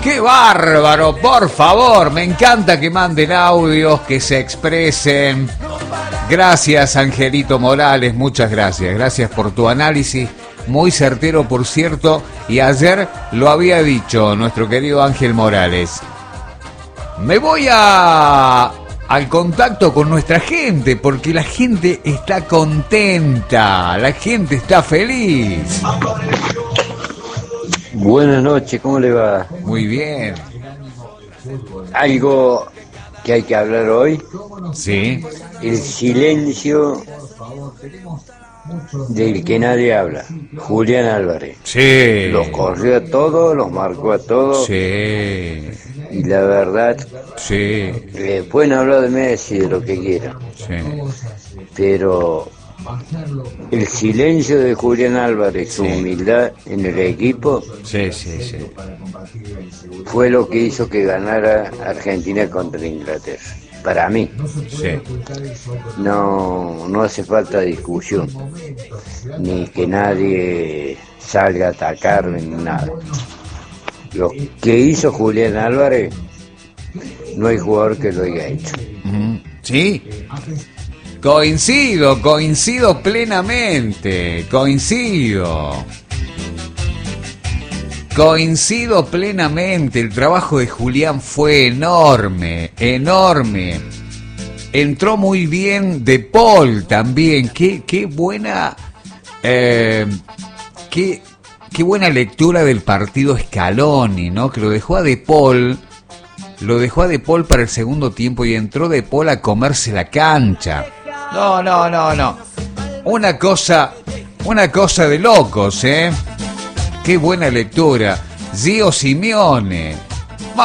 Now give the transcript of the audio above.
¡Qué bárbaro! Por favor, me encanta que manden audios, que se expresen. Gracias, Angelito Morales, muchas gracias. Gracias por tu análisis, muy certero, por cierto. Y ayer lo había dicho nuestro querido Ángel Morales. Me voy al contacto con nuestra gente, porque la gente está contenta, la gente está feliz. Buenas noches, ¿cómo le va? Muy bien. Algo que hay que hablar hoy. Sí. El silencio del que nadie habla. Julián Álvarez. Sí. Los corrió a todos, los marcó a todos. Sí. Y la verdad, Sí. pueden hablar de Messi, de lo que quieran. Sí. Pero el silencio de Julián Álvarez, su humildad en el equipo, sí. fue lo que hizo que ganara Argentina contra Inglaterra. Para mí. Sí. No hace falta discusión, ni que nadie salga a atacarme, ni nada. Lo que hizo Julián Álvarez, no hay jugador que lo haya hecho. Sí. Coincido plenamente, coincido plenamente. El trabajo de Julián fue enorme. Entró muy bien De Paul también. Qué buena, qué buena lectura del partido Scaloni, ¿no? Que lo dejó a De Paul para el segundo tiempo y entró De Paul a comerse la cancha. No. Una cosa de locos, ¿eh? Qué buena lectura. Gio Simeone.